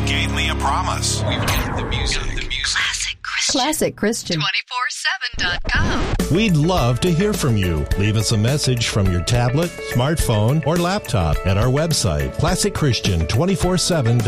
gave me a promise. We've got the music. Classic Christian. 247.com. We'd love to hear from you. Leave us a message from your tablet, smartphone, or laptop at our website, ClassicChristian247.com.